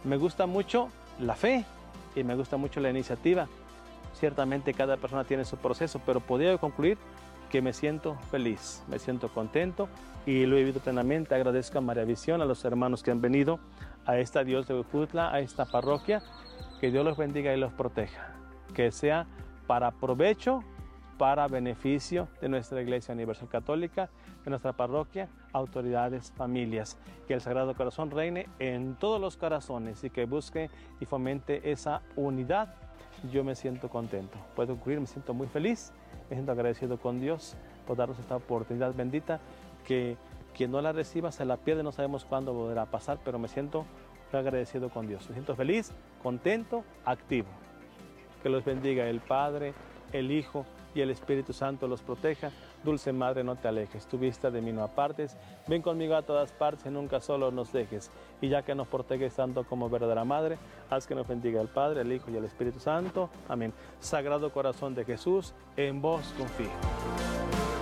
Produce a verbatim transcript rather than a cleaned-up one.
Me gusta mucho la fe y me gusta mucho la iniciativa. Ciertamente cada persona tiene su proceso, pero podría concluir que me siento feliz, me siento contento y lo he vivido plenamente. Agradezco a María Visión, a los hermanos que han venido a esta Dios de Huejutla, a esta parroquia. Que Dios los bendiga y los proteja. Que sea para provecho, para beneficio de nuestra Iglesia Universal Católica, de nuestra parroquia, autoridades, familias. Que el Sagrado Corazón reine en todos los corazones y que busque y fomente esa unidad. Yo me siento contento. Puedo concluir, me siento muy feliz, me siento agradecido con Dios por darnos esta oportunidad bendita, que quien no la reciba se la pierde, no sabemos cuándo volverá a pasar, pero me siento muy agradecido con Dios. Me siento feliz, contento, activo. Que los bendiga el Padre, el Hijo y el Espíritu Santo los proteja. Dulce Madre, no te alejes, tu vista de mí no apartes. Ven conmigo a todas partes y nunca solo nos dejes. Y ya que nos proteges tanto como verdadera Madre, haz que nos bendiga el Padre, el Hijo y el Espíritu Santo. Amén. Sagrado Corazón de Jesús, en vos confío.